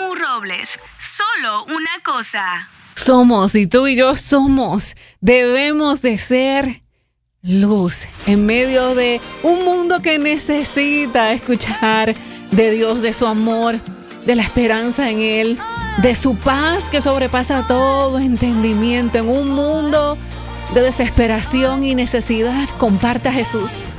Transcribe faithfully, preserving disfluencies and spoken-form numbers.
Mau Robles. Solo una cosa. Somos, y tú y yo somos, debemos de ser luz en medio de un mundo que necesita escuchar de Dios, de su amor, de la esperanza en Él, de su paz que sobrepasa todo entendimiento. En un mundo de desesperación y necesidad, comparta a Jesús.